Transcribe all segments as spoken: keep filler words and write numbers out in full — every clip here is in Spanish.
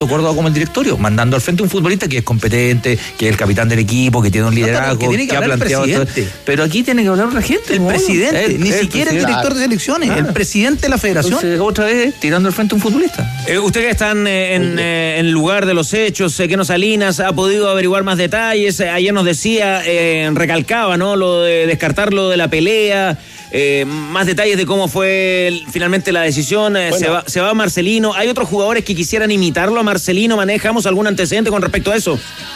Córdoba como el directorio, mandando al frente un futbolista que es competente, que es el capitán del equipo, que tiene un liderazgo, no, que, tiene que, que ha planteado todo. Pero aquí tiene que hablar otra gente. El ¿no? presidente, el, ni el siquiera presidente. El director de selecciones, ah. el presidente de la federación. Entonces, otra vez tirando al frente un futbolista. Eh, Ustedes que están eh, en eh, el lugar de los hechos, eh, Keno Salinas ha podido averiguar más detalles. Eh, ayer nos decía, eh, recalcaba, ¿no? Lo de descartar lo de la pelea. Eh, más detalles de cómo fue el, finalmente la decisión. Eh, bueno. se, va, se va Marcelino. ¿Hay otros jugadores que quisieran imitarlo a Marcelino? ¿Manejamos algún antecedente con respecto a eso?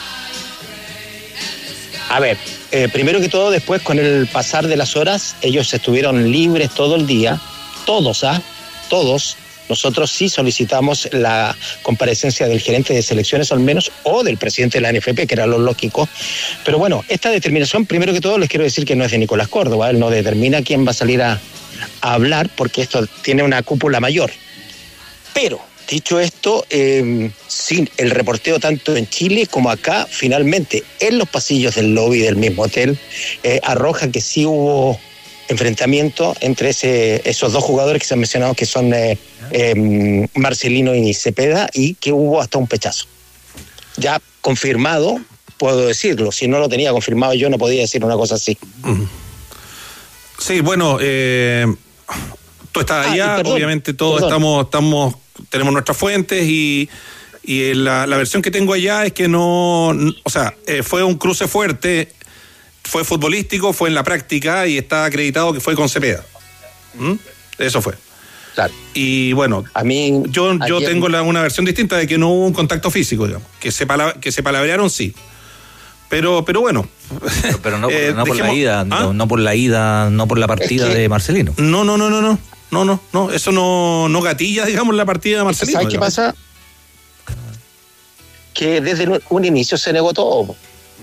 A ver, eh, primero que todo, después con el pasar de las horas, ellos estuvieron libres todo el día, todos, ¿ah? Todos. Nosotros sí solicitamos la comparecencia del gerente de selecciones al menos, o del presidente de la N F P, que era lo lógico. Pero bueno, esta determinación, primero que todo, les quiero decir que no es de Nicolás Córdoba. Él no determina quién va a salir a, a hablar, porque esto tiene una cúpula mayor. Pero, dicho esto, eh, sí, el reporteo tanto en Chile como acá, finalmente, en los pasillos del lobby del mismo hotel, eh, arroja que sí hubo enfrentamiento entre ese, esos dos jugadores que se han mencionado, que son eh, eh, Marcelino y Cepeda, y que hubo hasta un pechazo. Ya confirmado, puedo decirlo. Si no lo tenía confirmado yo no podía decir una cosa así. Sí, bueno, eh, tú estás allá, ah, perdón, obviamente todos perdón. estamos, estamos, tenemos nuestras fuentes y, y la, la versión que tengo allá es que no, o sea, eh, fue un cruce fuerte. Fue futbolístico, fue en la práctica y está acreditado que fue con Cepeda. ¿Mm? Eso fue. Claro. Y bueno, a mí, yo, yo ayer... tengo la, una versión distinta de que no hubo un contacto físico, digamos. Que se, palab- que se palabrearon, sí. Pero, pero bueno. Pero, pero no, eh, no por dejemos, la ida, ¿ah? no, no por la ida, no por la partida es que... de Marcelino. No, no, no, no, no. No, no, no. Eso no, no gatilla, digamos, la partida de Marcelino. ¿Sabes qué pasa? Que desde un inicio se negó todo.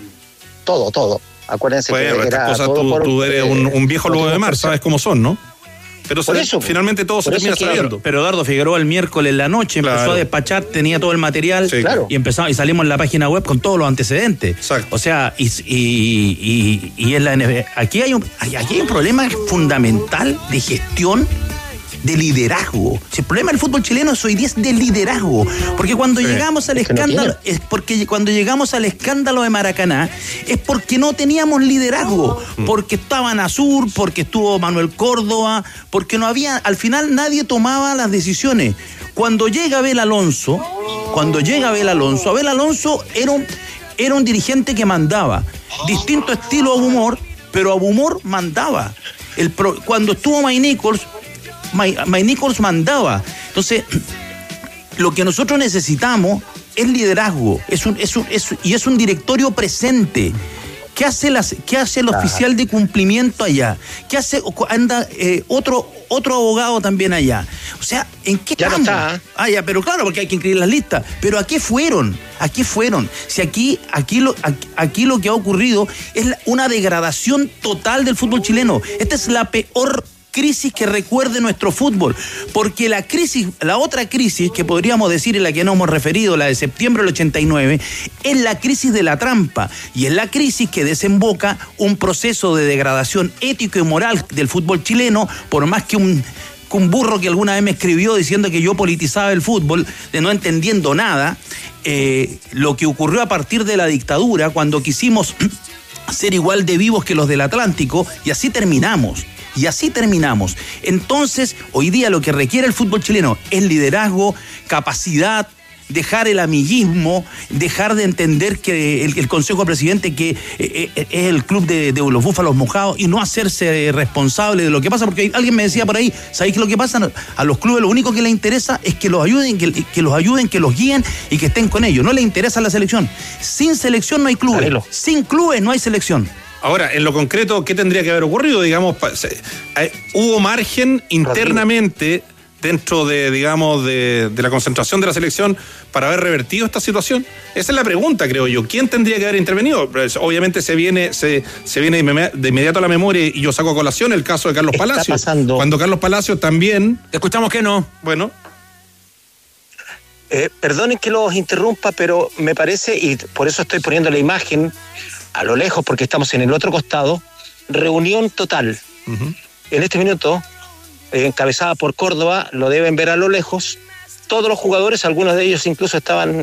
Todo, todo. Acuérdense bueno, que estas era cosas todo tú, por, tú eres un, un viejo luego de mar, sabes cómo son, ¿no? Pero se, eso, finalmente todo se termina sabiendo. Pero Eduardo Figueroa el miércoles en la noche empezó claro. a despachar, tenía todo el material sí, claro. y empezamos y salimos en la página web con todos los antecedentes. Exacto. O sea, y, y, y, y en la N F P, aquí hay un aquí hay un problema fundamental de gestión, de liderazgo. Si el problema del fútbol chileno es hoy día es de liderazgo, porque cuando sí, llegamos al escándalo, no es porque cuando llegamos al escándalo de Maracaná es porque no teníamos liderazgo, mm. porque estaban Azur, porque estuvo Manuel Córdoba, porque no había, al final nadie tomaba las decisiones. Cuando llega Abel Alonso, cuando llega Abel Alonso, Abel Alonso era un, era un dirigente que mandaba, distinto estilo a Humor, pero a Humor mandaba. El pro, cuando estuvo Mike Nichols, Mike, Mike Nichols mandaba. Entonces, lo que nosotros necesitamos es liderazgo, es un, es un, es, y es un directorio presente. ¿Qué hace, las, qué hace el oficial de cumplimiento allá? ¿Qué hace anda eh, otro, otro abogado también allá? O sea, ¿en qué ya estamos? No está, ¿eh? Ah, ya, pero claro, porque hay que inscribir las listas. Pero ¿a qué fueron? ¿A qué fueron? Si aquí, aquí, lo, aquí, aquí lo que ha ocurrido es una degradación total del fútbol chileno. Esta es la peor crisis que recuerde nuestro fútbol, porque la crisis, la otra crisis que podríamos decir en la que nos hemos referido, la de septiembre del ochenta y nueve, es la crisis de la trampa, y es la crisis que desemboca un proceso de degradación ético y moral del fútbol chileno, por más que un, que un burro que alguna vez me escribió diciendo que yo politizaba el fútbol, de no entendiendo nada, eh, lo que ocurrió a partir de la dictadura, cuando quisimos ser igual de vivos que los del Atlántico, y así terminamos. Y así terminamos. Entonces, hoy día lo que requiere el fútbol chileno es liderazgo, capacidad, dejar el amiguismo, dejar de entender que el, el Consejo de Presidente que eh, eh, es el club de, de los búfalos mojados y no hacerse responsable de lo que pasa, porque alguien me decía por ahí, ¿sabéis qué lo que pasa? A los clubes lo único que les interesa es que los ayuden, que, que los ayuden, que los guíen y que estén con ellos. No les interesa la selección. Sin selección no hay clubes. Carelo. Sin clubes no hay selección. Ahora, en lo concreto, ¿qué tendría que haber ocurrido? Digamos, ¿hubo margen internamente dentro de, digamos, de, de la concentración de la selección para haber revertido esta situación? Esa es la pregunta, creo yo. ¿Quién tendría que haber intervenido? Pues, obviamente se viene, se, se viene de inmediato a la memoria y yo saco a colación el caso de Carlos Está Palacios. Pasando. Cuando Carlos Palacios también... Escuchamos que no. Bueno... Eh, perdonen que los interrumpa, pero me parece, y por eso estoy poniendo la imagen a lo lejos, porque estamos en el otro costado, reunión total. Uh-huh. En este minuto, eh, encabezada por Córdoba, lo deben ver a lo lejos, todos los jugadores, algunos de ellos incluso estaban